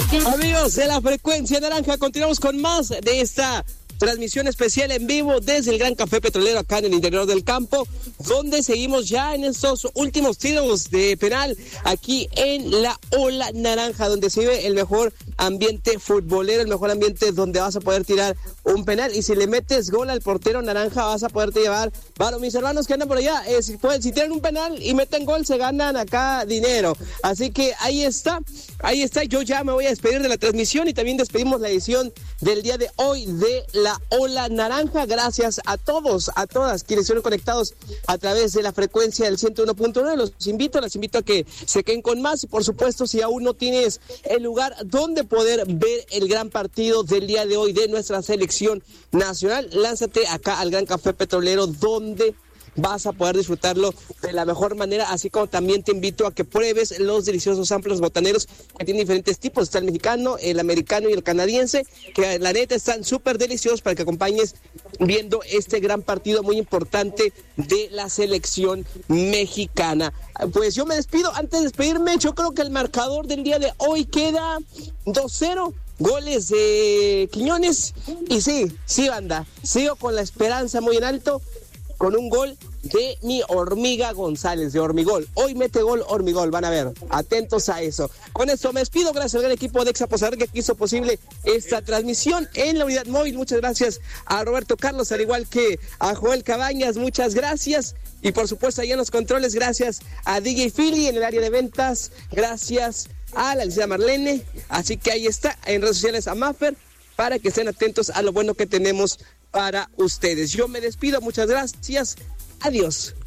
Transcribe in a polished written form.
Amigos de la Frecuencia Naranja, continuamos con más de esta transmisión especial en vivo desde el Gran Café Petrolero acá en el interior del campo, donde seguimos ya en estos últimos tiros de penal aquí en la Ola Naranja, donde se vive el mejor ambiente futbolero, el mejor ambiente donde vas a poder tirar un penal, y si le metes gol al portero naranja vas a poderte llevar, bueno, mis hermanos que andan por allá, si tienen un penal y meten gol se ganan acá dinero, así que ahí está, yo ya me voy a despedir de la transmisión y también despedimos la edición del día de hoy de la Ola Naranja. Gracias a todos, a todas quienes estuvieron conectados a través de la frecuencia del 101.9. Las invito a que se queden con más, y por supuesto, si aún no tienes el lugar donde poder ver el gran partido del día de hoy de nuestra selección nacional, lánzate acá al Gran Café Petrolero, donde vas a poder disfrutarlo de la mejor manera, así como también te invito a que pruebes los deliciosos samples botaneros que tienen diferentes tipos. Está el mexicano, el americano y el canadiense, que la neta están súper deliciosos para que acompañes viendo este gran partido muy importante de la selección mexicana. Pues yo me despido. Antes de despedirme, yo creo que el marcador del día de hoy queda 2-0. Goles de Quiñones, y sí, banda, sigo con la esperanza muy en alto, con un gol de mi Hormiga González, de Hormigol. Hoy mete gol Hormigol, van a ver, atentos a eso. Con esto me despido, gracias al gran equipo de Exaposar que hizo posible esta transmisión en la unidad móvil. Muchas gracias a Roberto Carlos, al igual que a Joel Cabañas, muchas gracias. Y por supuesto, allá en los controles, gracias a DJ Philly en el área de ventas, gracias a la licenciada Marlene. Así que ahí está, en redes sociales a Maffer, para que estén atentos a lo bueno que tenemos para ustedes. Yo me despido, muchas gracias, adiós.